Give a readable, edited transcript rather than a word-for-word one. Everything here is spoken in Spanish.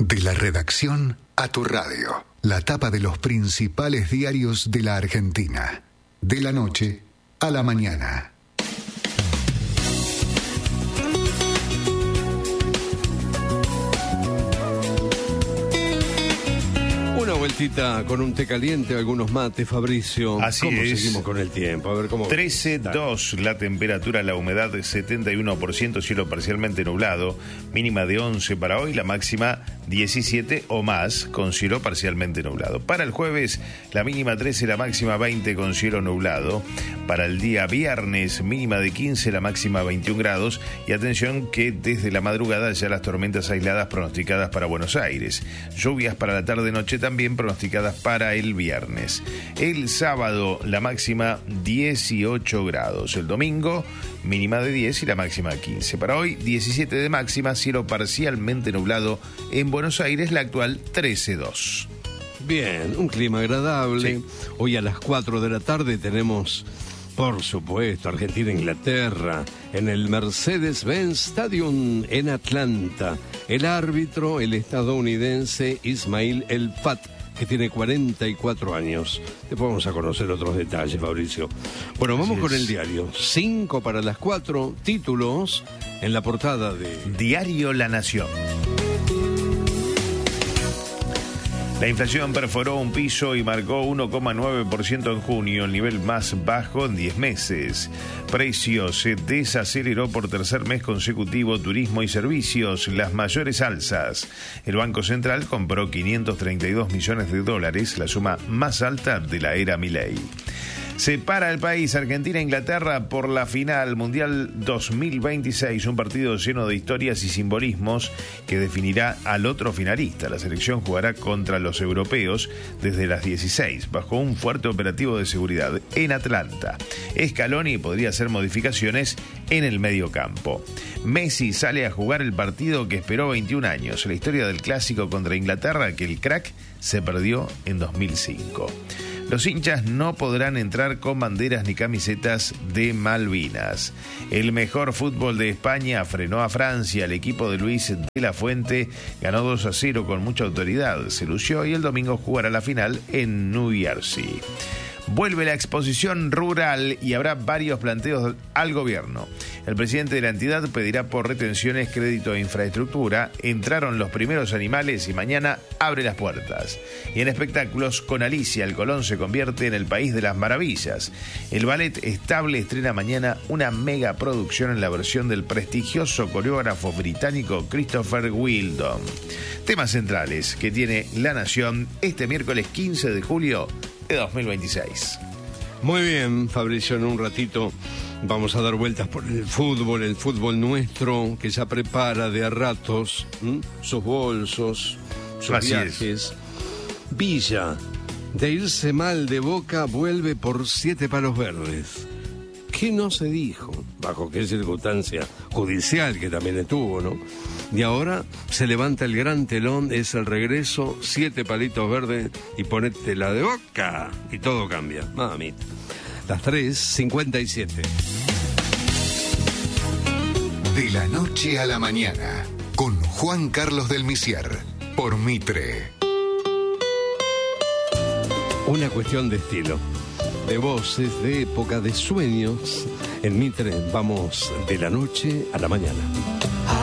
De la redacción a tu radio. La tapa de los principales diarios de la Argentina. De la noche a la mañana. Una vueltita con un té caliente, algunos mates, Fabricio. Así ¿Cómo es. seguimos con el tiempo? A ver cómo. 13,2 la temperatura, la humedad de 71%, cielo parcialmente nublado, mínima de 11 para hoy, la máxima 17 o más, con cielo parcialmente nublado. Para el jueves, la mínima 13, la máxima 20 con cielo nublado. Para el día viernes, mínima de 15, la máxima 21 grados. Y atención que desde la madrugada ya las tormentas aisladas pronosticadas para Buenos Aires. Lluvias para la tarde-noche también pronosticadas para el viernes. El sábado, la máxima 18 grados. El domingo, mínima de 10 y la máxima 15. Para hoy, 17 de máxima, cielo parcialmente nublado en Buenos Aires, la actual 13,2. Bien, un clima agradable. Sí. Hoy a las 4 de la tarde tenemos, por supuesto, Argentina-Inglaterra en el Mercedes-Benz Stadium en Atlanta. El árbitro, el estadounidense Ismail El Fat, que tiene 44 años. Después vamos a conocer otros detalles, Fabricio. Bueno, vamos con el diario. 5 para las 4, títulos en la portada de Diario La Nación. La inflación perforó un piso y marcó 1,9% en junio, el nivel más bajo en 10 meses. Precio se desaceleró por tercer mes consecutivo, turismo y servicios, las mayores alzas. El Banco Central compró 532 millones de dólares, la suma más alta de la era Milei. Separa el país Argentina-Inglaterra por la final Mundial 2026, un partido lleno de historias y simbolismos que definirá al otro finalista. La selección jugará contra los europeos desde las 16, bajo un fuerte operativo de seguridad en Atlanta. Scaloni podría hacer modificaciones en el mediocampo. Messi sale a jugar el partido que esperó 21 años, la historia del clásico contra Inglaterra que el crack se perdió en 2005. Los hinchas no podrán entrar con banderas ni camisetas de Malvinas. El mejor fútbol de España frenó a Francia. El equipo de Luis de la Fuente ganó 2-0 con mucha autoridad. Se lució y el domingo jugará la final en New Jersey. Vuelve la exposición rural y habrá varios planteos al gobierno. El presidente de la entidad pedirá por retenciones crédito e infraestructura. Entraron los primeros animales y mañana abre las puertas. Y en espectáculos, con Alicia, el Colón se convierte en el país de las maravillas. El ballet Estable estrena mañana una mega producción en la versión del prestigioso coreógrafo británico Christopher Wheeldon. Temas centrales que tiene La Nación este miércoles 15 de julio de 2026. Muy bien, Fabricio, en un ratito vamos a dar vueltas por el fútbol nuestro, que ya prepara de a ratos sus bolsos, sus Así viajes. es. Villa, de irse mal de Boca, vuelve por 7 palos verdes. ¿Qué no se dijo? ¿Bajo qué circunstancia judicial que también estuvo, no? Y ahora se levanta el gran telón, es el regreso, 7 palitos verdes y ponete la de Boca y todo cambia. Mamita. Las 3:57. De la noche a la mañana. Con Juan Carlos del Misier. Por Mitre. Una cuestión de estilo, de voces, de época, de sueños. En Mitre vamos de la noche a la mañana.